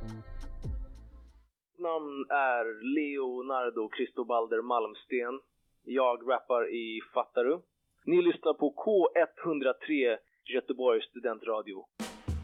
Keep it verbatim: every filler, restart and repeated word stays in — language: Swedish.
Namn är Leonardo Cristobalder Malmsten. Jag rappar i Fattaru. Ni lyssnar på K etthundratre Göteborgs studentradio.